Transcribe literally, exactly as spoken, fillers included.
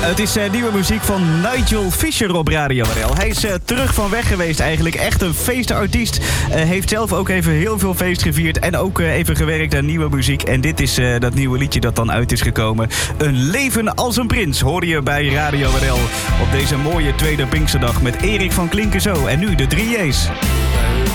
Het is uh, nieuwe muziek van Nigel Fisher op Radio R L. Hij is uh, terug van weg geweest eigenlijk. Echt een feestartiest. Uh, heeft zelf ook even heel veel feest gevierd. En ook uh, even gewerkt aan nieuwe muziek. En dit is uh, dat nieuwe liedje dat dan uit is gekomen. Een leven als een prins hoor je bij Radio R L. Op deze mooie tweede Pinksterdag met Erik van Klinken zo. En nu de drie J's.